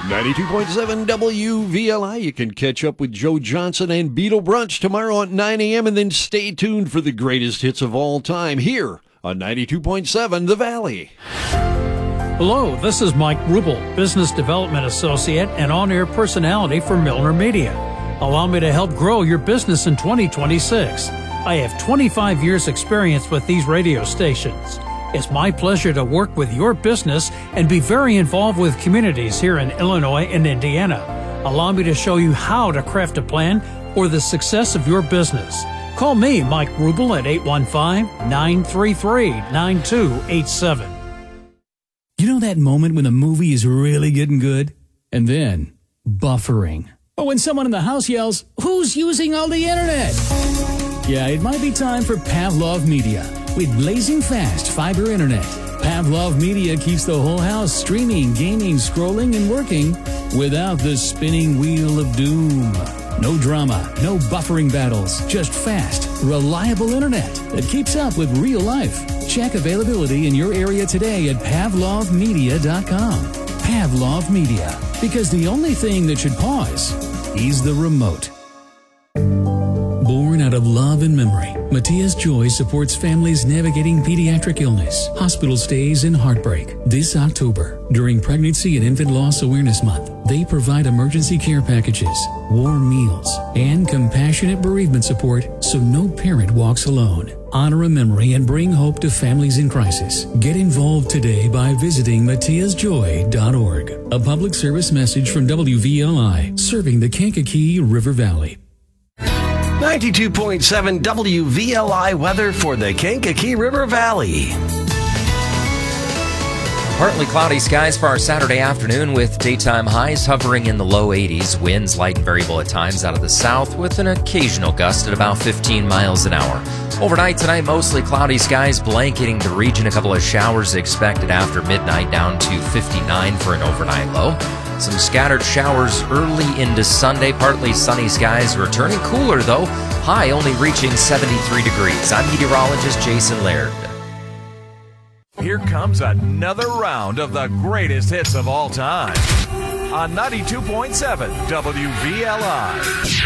92.7 WVLI. You can catch up with Joe Johnson and Beetle Brunch tomorrow at 9 a.m. and then stay tuned for the greatest hits of all time here on 92.7 The Valley. Hello, this is Mike Rubel, Business Development Associate and on-air personality for Milner Media. Allow me to help grow your business in 2026. I have 25 years experience with these radio stations. It's my pleasure to work with your business and be very involved with communities here in Illinois and Indiana. Allow me to show you how to craft a plan for the success of your business. Call me, Mike Rubel, at 815-933-9287. You know that moment when the movie is really getting good? And then, buffering. Or when someone in the house yells, "Who's using all the internet?" Yeah, it might be time for Pavlov Media. With blazing fast fiber internet, Pavlov Media keeps the whole house streaming, gaming, scrolling, and working without the spinning wheel of doom. No drama, no buffering battles, just fast, reliable internet that keeps up with real life. Check availability in your area today at pavlovmedia.com. Pavlov Media, because the only thing that should pause is the remote. Born out of love and memory, Matias Joy supports families navigating pediatric illness, hospital stays, and heartbreak. This October, during Pregnancy and Infant Loss Awareness Month, they provide emergency care packages, warm meals, and compassionate bereavement support so no parent walks alone. Honor a memory and bring hope to families in crisis. Get involved today by visiting matiasjoy.org. A public service message from WVLI, serving the Kankakee River Valley. 92.7 WVLI weather for the Kankakee River Valley. Partly cloudy skies for our Saturday afternoon with daytime highs hovering in the low 80s. Winds light and variable at times out of the south with an occasional gust at about 15 miles an hour. Overnight tonight, mostly cloudy skies blanketing the region. A couple of showers expected after midnight, down to 59 for an overnight low. Some scattered showers early into Sunday. Partly sunny skies returning cooler, though. High only reaching 73 degrees. I'm meteorologist Jason Laird. Here comes another round of the greatest hits of all time on 92.7 WVLI.